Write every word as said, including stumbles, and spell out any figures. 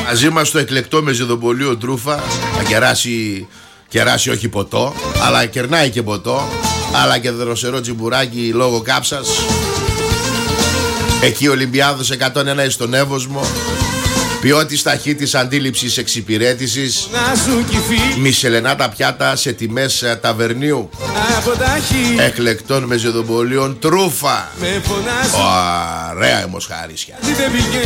Μαζί μας το εκλεκτό μεζεδοπολείο Τρούφα. Θα κεράσει, κεράσει όχι ποτό, αλλά κερνάει και ποτό. Αλλά και δροσερό τσιμπουράκι λόγω κάψας. Εκεί Ολυμπιάδος εκατόν ένα στον Εύωσμο. Ποιότης ταχύτης αντίληψης εξυπηρέτησης. Μισελενά τα πιάτα σε τιμές ταβερνίου. Εκλεκτών μεζεδοπολείων Τρούφα. Ωραία μοσχαρίσια.